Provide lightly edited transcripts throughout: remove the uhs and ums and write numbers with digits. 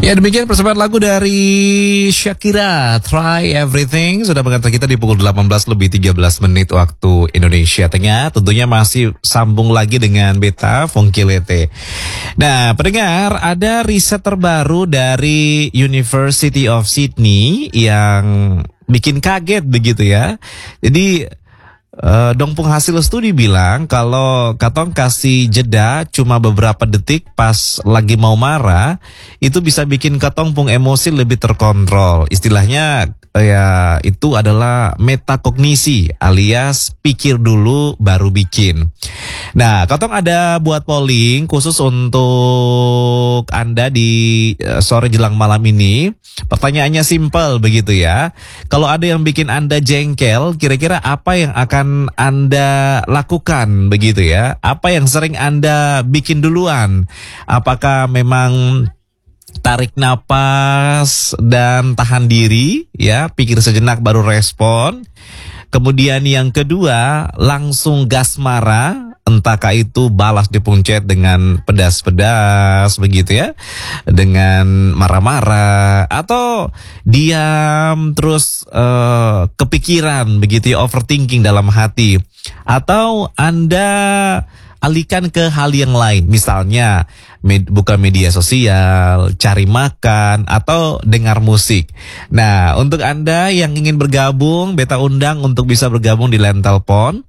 Ya, demikian persembahan lagu dari Shakira, Try Everything, sudah mengantar kita di pukul 18:13 waktu Indonesia Tengah. Tentunya masih sambung lagi dengan Beta Fongkilete. Nah, pendengar, ada riset terbaru dari University of Sydney yang bikin kaget begitu ya. Jadi Dongpung hasil studi bilang kalau katong kasih jeda cuma beberapa detik pas lagi mau marah, itu bisa bikin katong pung emosi lebih terkontrol. Istilahnya ya itu adalah metakognisi alias pikir dulu baru bikin. Nah, katong ada buat polling khusus untuk Anda di sore jelang malam ini. Pertanyaannya simpel begitu ya. Kalau ada yang bikin Anda jengkel, kira-kira apa yang akan Anda lakukan begitu ya? Apa yang sering Anda bikin duluan? Apakah memang tarik napas dan tahan diri ya, pikir sejenak baru respon? Kemudian yang kedua, langsung gas marah, entahkah itu balas di puncet dengan pedas-pedas begitu ya, dengan marah-marah, atau diam terus kepikiran begitu ya, overthinking dalam hati, atau Anda alihkan ke hal yang lain, misalnya buka media sosial, cari makan, atau dengar musik. Nah, untuk Anda yang ingin bergabung, Beta undang untuk bisa bergabung di line telepon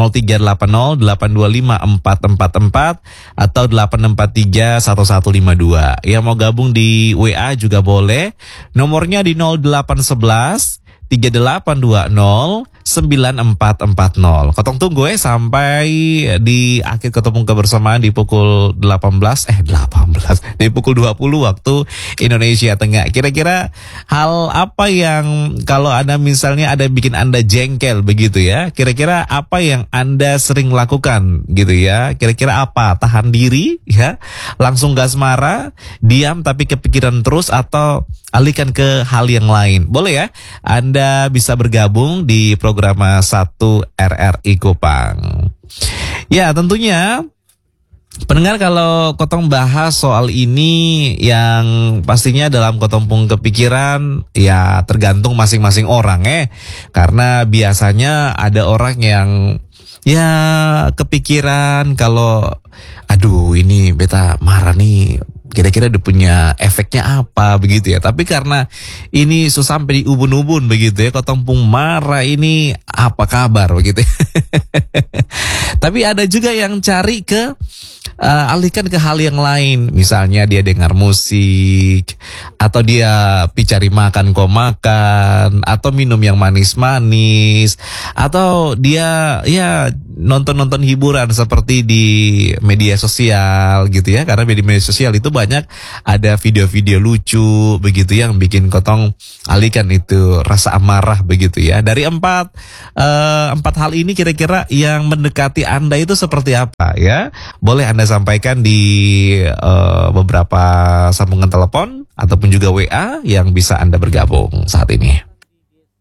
0380-825-444 atau 863-1152. Yang mau gabung di WA juga boleh. Nomornya di 0811 3820 9440. Kotong tunggu sampai di akhir ketemu kebersamaan di pukul 18 di pukul 20 waktu Indonesia Tengah. Kira-kira hal apa yang kalau Anda misalnya ada bikin Anda jengkel begitu ya, kira-kira apa yang Anda sering lakukan gitu ya? Kira-kira apa? Tahan diri ya, langsung gas marah, diam tapi kepikiran terus, atau alihkan ke hal yang lain? Boleh ya, Anda bisa bergabung di program 1 RRI Kupang. Ya, tentunya pendengar, kalau kotong bahas soal ini yang pastinya dalam kotong pung kepikiran ya tergantung masing-masing orang karena biasanya ada orang yang ya kepikiran kalau aduh ini beta marah nih, kira-kira dia punya efeknya apa begitu ya. Tapi karena ini susah sampai di ubun-ubun begitu ya, kotong pung marah ini apa kabar begitu ya. Tapi ada juga yang cari ke alihkan ke hal yang lain. Misalnya dia dengar musik, atau dia cari makan kok makan, atau minum yang manis-manis, atau dia ya nonton-nonton hiburan seperti di media sosial gitu ya. Karena di media sosial itu banyak ada video-video lucu begitu yang bikin kotong alihkan itu rasa amarah begitu ya. Dari empat hal ini kira-kira yang mendekati Anda itu seperti apa ya? Boleh Anda sampaikan di beberapa sambungan telepon ataupun juga WA yang bisa Anda bergabung saat ini.